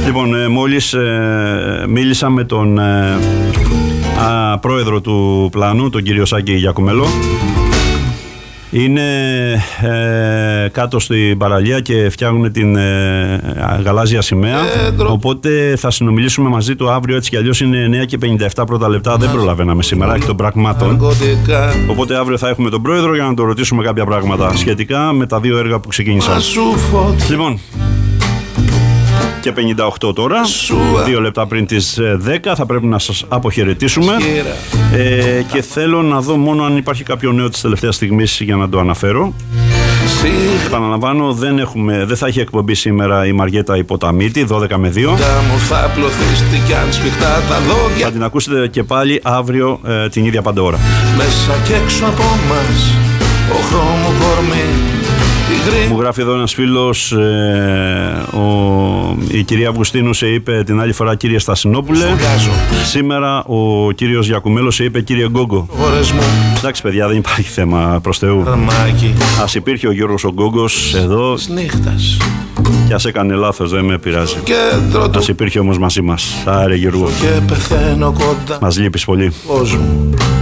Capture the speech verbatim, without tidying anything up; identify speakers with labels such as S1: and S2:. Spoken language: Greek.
S1: Λοιπόν, ε, μόλις ε, μίλησα με τον ε, α, πρόεδρο του πλάνου, τον κύριο Σάκη Γιακουμέλο. Είναι ε, κάτω στην παραλία και φτιάχνουν την ε, γαλάζια σημαία. Έντρο. Οπότε θα συνομιλήσουμε μαζί του αύριο, έτσι κι αλλιώς είναι εννιά και πενήντα επτά πρώτα λεπτά. Δεν προλαβαίναμε σήμερα εκ των πραγμάτων. Οπότε αύριο θα έχουμε τον πρόεδρο για να τον ρωτήσουμε κάποια πράγματα σχετικά με τα δύο έργα που ξεκίνησαν. Λοιπόν, και πενήντα οκτώ τώρα, δύο λεπτά πριν τις δέκα, θα πρέπει να σας αποχαιρετήσουμε ε, και θέλω να δω μόνο αν υπάρχει κάποιο νέο της τελευταίας στιγμής για να το αναφέρω. Επαναλαμβάνω, δεν, έχουμε, δεν θα έχει εκπομπή σήμερα η Μαριέτα Υποταμίτη, δώδεκα με δύο. Θα την ακούσετε και πάλι αύριο ε, την ίδια πάντα ώρα. Μέσα και έξω από μας, ο χρώμο κορμί. Μου γράφει εδώ ένας φίλος, ε, ο, η κυρία Αυγουστίνου σε είπε την άλλη φορά κύριε Στασινόπουλε. Σήμερα ο κύριος Γιακουμέλος σε είπε κύριε Γκόγκο. Εντάξει παιδιά, δεν υπάρχει θέμα, προς Θεού. Ας υπήρχε ο Γιώργος ο Γκόγκος εδώ και ας έκανε λάθος, δεν με πειράζει. Ας υπήρχε όμως μαζί μας. Άρε Γιώργο, μας λείπεις πολύ.